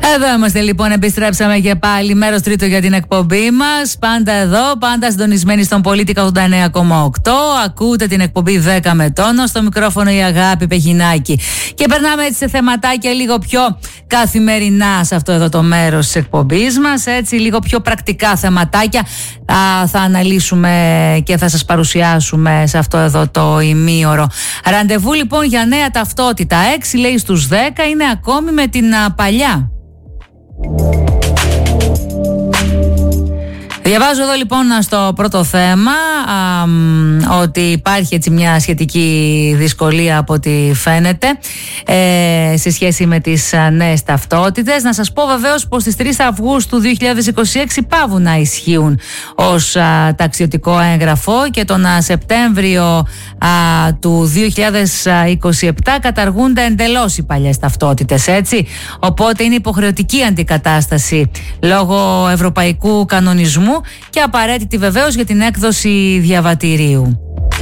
Εδώ είμαστε λοιπόν, επιστρέψαμε και πάλι μέρος τρίτο για την εκπομπή μας. Πάντα εδώ, πάντα συντονισμένοι στον Πολίτικα 89,8. Ακούτε την εκπομπή 10 με τόνο. Στο μικρόφωνο η Αγάπη Πεχινάκη. Και περνάμε έτσι σε θεματάκια λίγο πιο καθημερινά σε αυτό εδώ το μέρος της εκπομπής μας. Έτσι λίγο πιο πρακτικά θεματάκια θα αναλύσουμε και θα σας παρουσιάσουμε σε αυτό εδώ το ημίωρο. Ραντεβού λοιπόν για νέα ταυτότητα. 6 λέει στους 10 είναι ακόμη με την παλιά. Διαβάζω εδώ λοιπόν στο πρώτο θέμα ότι υπάρχει έτσι μια σχετική δυσκολία από ό,τι φαίνεται σε σχέση με τις νέες ταυτότητες. Να σας πω βεβαίως πως στις 3 Αυγούστου 2026 πάβουν να ισχύουν ως ταξιδιωτικό έγγραφο και τον Σεπτέμβριο του 2027 καταργούνται εντελώς οι παλιές ταυτότητες, έτσι. Οπότε είναι υποχρεωτική αντικατάσταση λόγω ευρωπαϊκού κανονισμού και απαραίτητη βεβαίως για την έκδοση διαβατηρίου.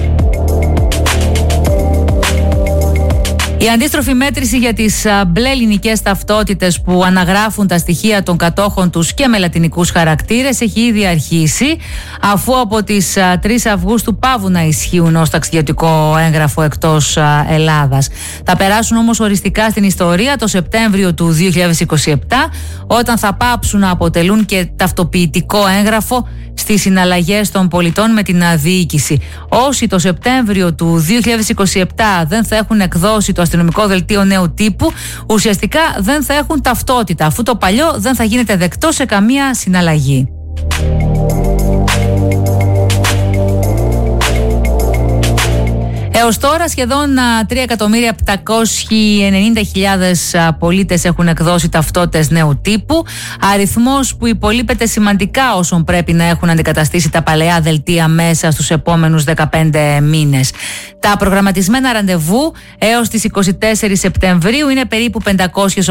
Η αντίστροφη μέτρηση για τις μπλε ελληνικές ταυτότητες που αναγράφουν τα στοιχεία των κατόχων τους και με λατινικούς χαρακτήρες έχει ήδη αρχίσει, αφού από τις 3 Αυγούστου πάβουν να ισχύουν ως ταξιδιωτικό έγγραφο εκτός Ελλάδας. Θα περάσουν όμως οριστικά στην ιστορία το Σεπτέμβριο του 2027, όταν θα πάψουν να αποτελούν και ταυτοποιητικό έγγραφο στις συναλλαγές των πολιτών με την διοίκηση. Όσοι το Σεπτέμβριο του 2027 δεν θα έχουν εκδώσει το αστυνομικό δελτίο νέου τύπου, ουσιαστικά δεν θα έχουν ταυτότητα, αφού το παλιό δεν θα γίνεται δεκτό σε καμία συναλλαγή. Έως τώρα σχεδόν 3.790.000 πολίτες έχουν εκδώσει ταυτότητες νέου τύπου, αριθμός που υπολείπεται σημαντικά όσων πρέπει να έχουν αντικαταστήσει τα παλαιά δελτία μέσα στους επόμενους 15 μήνες. Τα προγραμματισμένα ραντεβού έως τις 24 Σεπτεμβρίου είναι περίπου 580.000,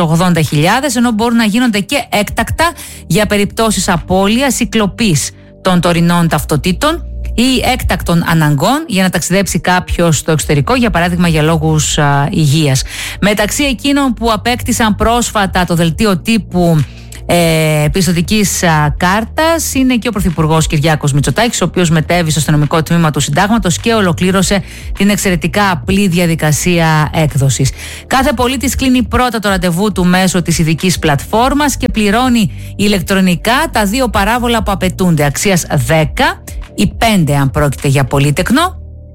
ενώ μπορούν να γίνονται και έκτακτα για περιπτώσεις απώλειας ή κλοπής των τωρινών ταυτοτήτων ή έκτακτων αναγκών για να ταξιδέψει κάποιος στο εξωτερικό, για παράδειγμα για λόγους υγείας. Μεταξύ εκείνων που απέκτησαν πρόσφατα το δελτίο τύπου πιστωτικής κάρτας είναι και ο Πρωθυπουργός Κυριάκος Μητσοτάκης, ο οποίος μετέβη στο αστυνομικό τμήμα του Συντάγματος και ολοκλήρωσε την εξαιρετικά απλή διαδικασία έκδοσης. Κάθε πολίτης κλείνει πρώτα το ραντεβού του μέσω της ειδικής πλατφόρμας και πληρώνει ηλεκτρονικά τα 2 παράβολα που απαιτούνται, αξίας 10 ή 5 αν πρόκειται για πολύτεκνο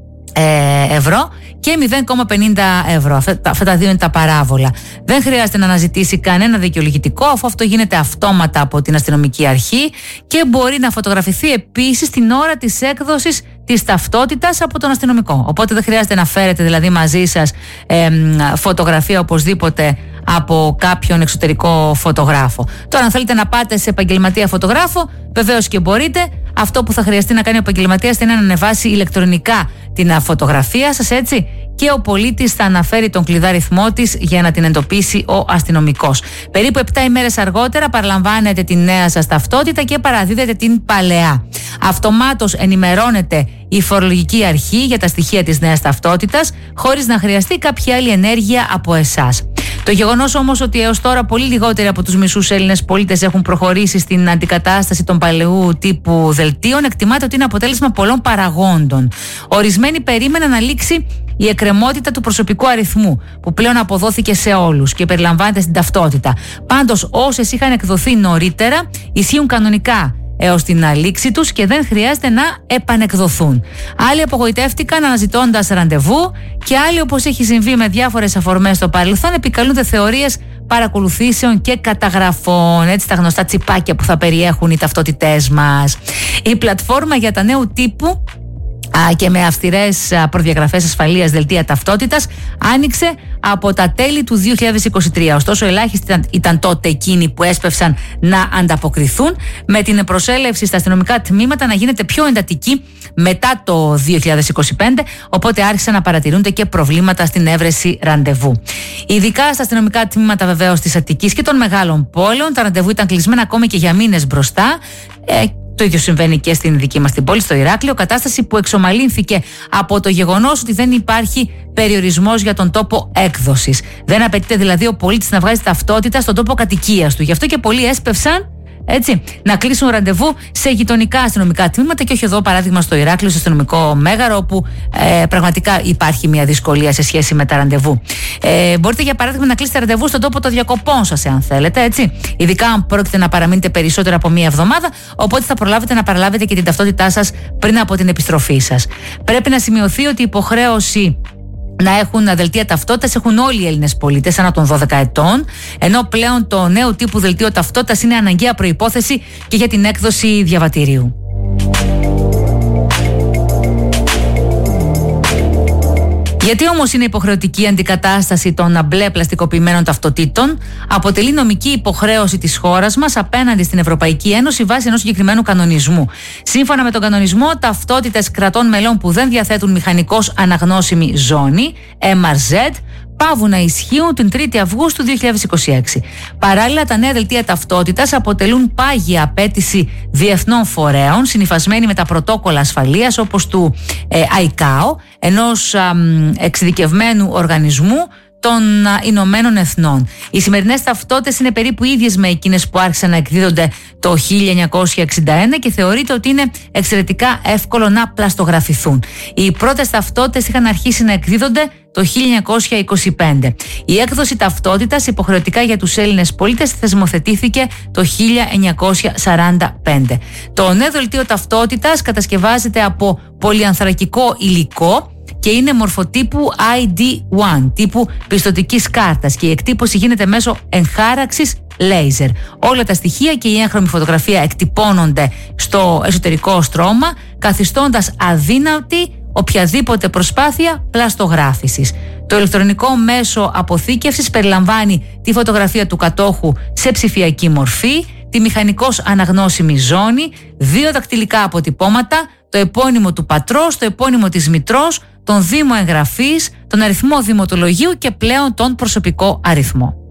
ευρώ και 0,50 ευρώ. Αυτά τα 2 είναι τα παράβολα. Δεν χρειάζεται να αναζητήσει κανένα δικαιολογητικό, αφού αυτό γίνεται αυτόματα από την αστυνομική αρχή και μπορεί να φωτογραφηθεί επίσης την ώρα της έκδοσης της ταυτότητας από τον αστυνομικό. Οπότε δεν χρειάζεται να φέρετε δηλαδή μαζί σας φωτογραφία οπωσδήποτε από κάποιον εξωτερικό φωτογράφο. Τώρα, αν θέλετε να πάτε σε επαγγελματία φωτογράφο, βεβαίως και μπορείτε. Αυτό που θα χρειαστεί να κάνει ο επαγγελματίας είναι να ανεβάσει ηλεκτρονικά την φωτογραφία σας, έτσι, και ο πολίτης θα αναφέρει τον κλειδάριθμό της για να την εντοπίσει ο αστυνομικός. Περίπου 7 ημέρες αργότερα παραλαμβάνετε τη νέα σας ταυτότητα και παραδίδετε την παλαιά. Αυτομάτως ενημερώνεται η φορολογική αρχή για τα στοιχεία της νέας ταυτότητας, χωρίς να χρειαστεί κάποια άλλη ενέργεια από εσάς. Το γεγονός όμως ότι έως τώρα πολύ λιγότεροι από τους μισούς Έλληνες πολίτες έχουν προχωρήσει στην αντικατάσταση των παλαιού τύπου δελτίων εκτιμάται ότι είναι αποτέλεσμα πολλών παραγόντων. Ορισμένοι περίμεναν να λήξει η εκκρεμότητα του προσωπικού αριθμού, που πλέον αποδόθηκε σε όλους και περιλαμβάνεται στην ταυτότητα. Πάντως, όσες είχαν εκδοθεί νωρίτερα ισχύουν κανονικά έως την λήξη τους και δεν χρειάζεται να επανεκδοθούν. Άλλοι απογοητεύτηκαν αναζητώντας ραντεβού και άλλοι, όπως έχει συμβεί με διάφορες αφορμές στο παρελθόν, επικαλούνται θεωρίες παρακολουθήσεων και καταγραφών. Έτσι, τα γνωστά τσιπάκια που θα περιέχουν οι ταυτότητές μας. Η πλατφόρμα για τα νέου τύπου και με αυστηρές προδιαγραφές ασφαλείας δελτία ταυτότητας άνοιξε από τα τέλη του 2023. Ωστόσο, ελάχιστοι ήταν τότε εκείνοι που έσπευσαν να ανταποκριθούν, με την προσέλευση στα αστυνομικά τμήματα να γίνεται πιο εντατική μετά το 2025, οπότε άρχισαν να παρατηρούνται και προβλήματα στην έβρεση ραντεβού. Ειδικά στα αστυνομικά τμήματα βεβαίως της Αττικής και των μεγάλων πόλεων, τα ραντεβού ήταν κλεισμένα ακόμη και για μήνες μπροστά. Το ίδιο συμβαίνει και στην δική μας την πόλη, στο Ηράκλειο. Κατάσταση που εξομαλύνθηκε από το γεγονός ότι δεν υπάρχει περιορισμός για τον τόπο έκδοσης. Δεν απαιτείται δηλαδή ο πολίτης να βγάζει ταυτότητα στον τόπο κατοικίας του. Γι' αυτό και πολλοί έσπευσαν να κλείσουν ραντεβού σε γειτονικά αστυνομικά τμήματα και όχι εδώ, παράδειγμα, στο Ηράκλειο, στο αστυνομικό μέγαρο, όπου πραγματικά υπάρχει μια δυσκολία σε σχέση με τα ραντεβού. Μπορείτε, για παράδειγμα, να κλείσετε ραντεβού στον τόπο των διακοπών σας, εάν θέλετε, ειδικά αν πρόκειται να παραμείνετε περισσότερο από μία εβδομάδα. Οπότε θα προλάβετε να παραλάβετε και την ταυτότητά σας πριν από την επιστροφή σας. Πρέπει να σημειωθεί ότι η υποχρέωση να έχουν δελτία ταυτότητας έχουν όλοι οι Έλληνες πολίτες άνω των 12 ετών, ενώ πλέον το νέο τύπου δελτίο ταυτότητας είναι αναγκαία προϋπόθεση και για την έκδοση διαβατηρίου. Γιατί όμως είναι υποχρεωτική η αντικατάσταση των μπλε πλαστικοποιημένων ταυτοτήτων? Αποτελεί νομική υποχρέωση της χώρας μας απέναντι στην Ευρωπαϊκή Ένωση βάσει ενός συγκεκριμένου κανονισμού. Σύμφωνα με τον κανονισμό, ταυτότητες κρατών μελών που δεν διαθέτουν μηχανικώς αναγνώσιμη ζώνη, MRZ, πάβουν να ισχύουν την 3η Αυγούστου 2026. Παράλληλα, τα νέα δελτία ταυτότητας αποτελούν πάγια απέτηση διεθνών φορέων, συνυφασμένη με τα πρωτόκολλα ασφαλείας όπως του ICAO, ενός εξειδικευμένου οργανισμού των Ηνωμένων Εθνών. Οι σημερινές ταυτότητες είναι περίπου ίδιες με εκείνες που άρχισαν να εκδίδονται το 1961 και θεωρείται ότι είναι εξαιρετικά εύκολο να πλαστογραφηθούν. Οι πρώτες ταυτότητες είχαν αρχίσει να εκδίδονται το 1925. Η έκδοση ταυτότητας υποχρεωτικά για τους Έλληνες πολίτες θεσμοθετήθηκε το 1945. Το νέο δελτίο ταυτότητας κατασκευάζεται από πολυανθρακικό υλικό και είναι μορφοτύπου ID1, τύπου πιστωτικής κάρτας, και η εκτύπωση γίνεται μέσω εγχάραξης λέιζερ. Όλα τα στοιχεία και η έγχρωμη φωτογραφία εκτυπώνονται στο εσωτερικό στρώμα, καθιστώντας αδύνατη οποιαδήποτε προσπάθεια πλαστογράφησης. Το ηλεκτρονικό μέσο αποθήκευσης περιλαμβάνει τη φωτογραφία του κατόχου σε ψηφιακή μορφή, τη μηχανικώς αναγνώσιμη ζώνη, 2 δακτυλικά αποτυπώματα, το επώνυμο του πατρός, το επώνυμο της μητρός, τον δήμο εγγραφής, τον αριθμό δημοτολογίου και πλέον τον προσωπικό αριθμό.